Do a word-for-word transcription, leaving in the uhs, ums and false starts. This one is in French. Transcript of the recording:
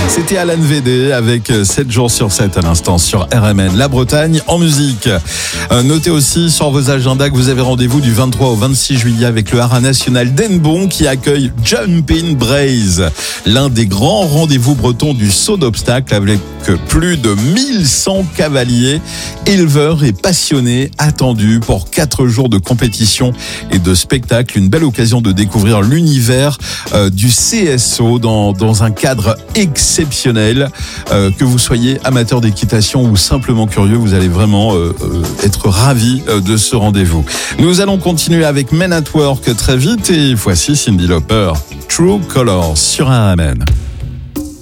C'était Alan Védé avec sept jours sur sept à l'instant sur R M N, la Bretagne en musique. Euh, notez aussi sur vos agendas que vous avez rendez-vous du vingt-trois au vingt-six juillet avec le Haras National d'Hennebeau qui accueille Jumping Braze, l'un des grands rendez-vous bretons du saut d'obstacles avec plus de mille cent cavaliers, éleveurs et passionnés attendus pour quatre jours de compétition et de spectacle. Une belle occasion de découvrir l'univers euh, du C S O dans, dans un cadre exceptionnel. Euh, que vous soyez amateur d'équitation ou simplement curieux, vous allez vraiment euh, euh, être ravis euh, de ce rendez-vous. Nous allons continuer avec Men at Work très vite et voici Cyndi Lauper, True Colors sur R M N.